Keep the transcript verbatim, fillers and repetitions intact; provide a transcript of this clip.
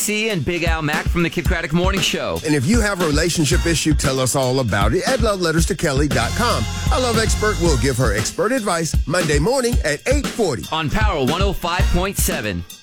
C and Big Al Mack from the Kid Craddock Morning Show. And if you have a relationship issue, tell us all about it at love letters to kelly dot com. Our love expert will give her expert advice Monday morning at eight forty. On Power one oh five point seven.